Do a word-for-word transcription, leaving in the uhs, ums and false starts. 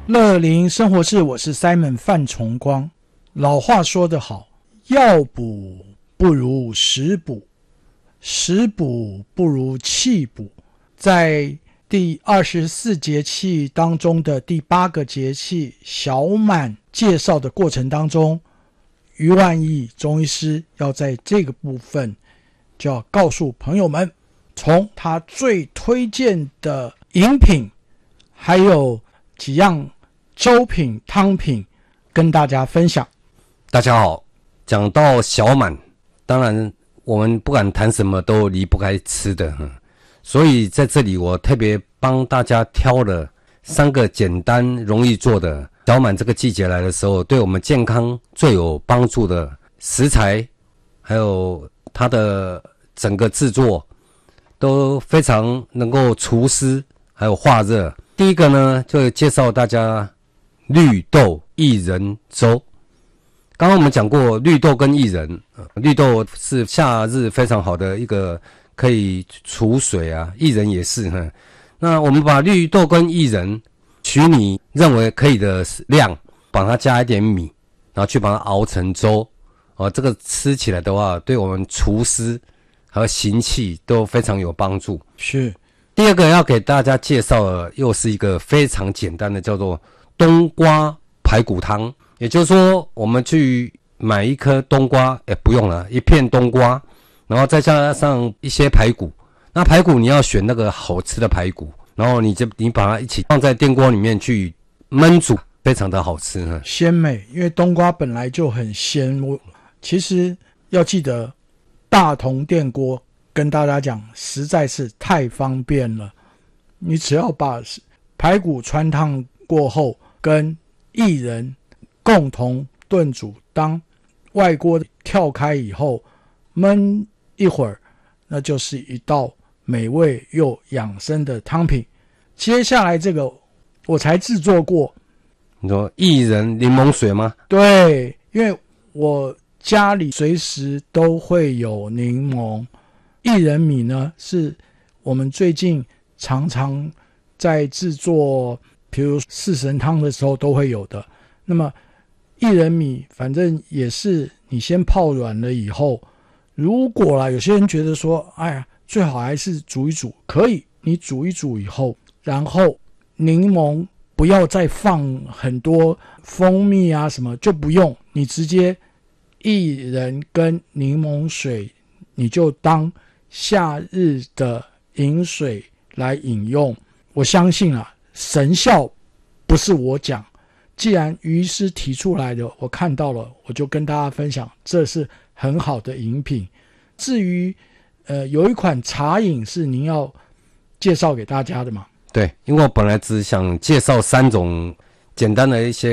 乐龄生活室，我是 Simon 范崇光。老话说得好，药补不如食补，食补不如气补。在第二十四节气当中的第八个节气小满介绍的过程当中，于万益中医师要在这个部分就要告诉朋友们，从他最推荐的饮品还有几样粥品汤品跟大家分享。 大家好，讲到小满，当然我们不管谈什么都离不开吃的，所以在这里我特别帮大家挑了三个简单容易做的小满这个季节来的时候对我们健康最有帮助的食材，还有它的整个制作都非常能够除湿还有化热。第一个呢，就介绍大家绿豆薏仁粥。刚刚我们讲过绿豆跟薏仁，绿豆是夏日非常好的一个可以除水啊，薏仁也是。那我们把绿豆跟薏仁取你认为可以的量，把它加一点米，然后去把它熬成粥。哦，这个吃起来的话，对我们除湿和行气都非常有帮助。 是。 第二个要给大家介绍的又是一个非常简单的，叫做冬瓜排骨汤。也就是说，我们去买一颗冬瓜，也不用了，一片冬瓜，然后再加上一些排骨。那排骨你要选那个好吃的排骨，然后你就你把它一起放在电锅里面去焖煮，非常的好吃， 鲜美。因为冬瓜本来就很鲜，我其实要记得大同电锅跟大家讲，实在是太方便了。你只要把排骨汆烫过后，跟薏仁共同炖煮，当外锅跳开以后焖一会儿，那就是一道美味又养生的汤品。接下来这个我才制作过。 你说薏仁柠檬水吗？ 对，因为我家里随时都会有柠檬。薏仁米呢，是我们最近常常在制作比如四神汤的时候都会有的。那么薏仁米反正也是你先泡软了以后，如果啦有些人觉得说哎呀最好还是煮一煮，可以，你煮一煮以后，然后柠檬不要再放很多蜂蜜啊什么，就不用，你直接薏仁跟柠檬水你就当夏日的饮水来饮用。我相信啊，神效不是我讲，既然于师提出来的，我看到了，我就跟大家分享，这是很好的饮品。至于呃，有一款茶饮是您要介绍给大家的吗？ 对，因为我本来只想介绍三种简单的一些